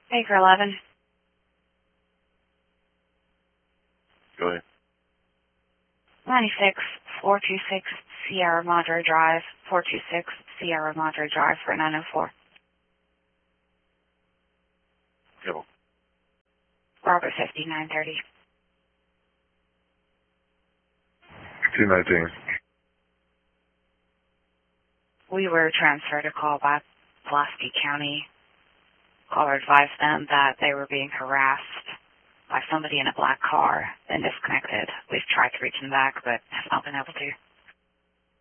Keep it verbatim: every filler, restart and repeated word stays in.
Baker eleven. Go ahead. ninety-six, four two six Sierra Madre Drive, four two six Sierra Madre Drive for nine oh four. Go. Robert fifty, nine thirty. two nineteen. We were transferred a call by Pulaski County. Caller advised them that they were being harassed by somebody in a black car and disconnected. We've tried to reach them back, but have not been able to.